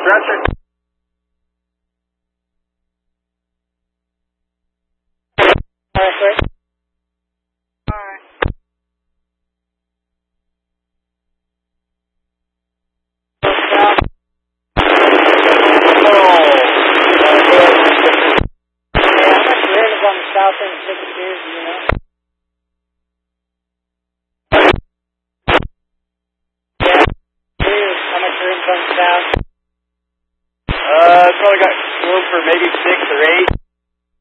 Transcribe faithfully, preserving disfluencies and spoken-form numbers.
Roger. Alright, great. Alright. South. Yeah, how much wind is on the south end of sixty-two, do you know? Yeah. Please, how much wind is on the south? Uh, probably got room for maybe six or eight.